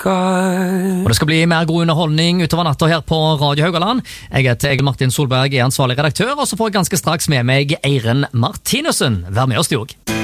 Og det skal bli mer god underholdning utover natta her på Radio Haugaland. Jeg heter Egil Martin Solberg, er ansvarlig redaktør, og så får jeg ganske straks med meg Eiren Martinussen. Vær med oss, du også.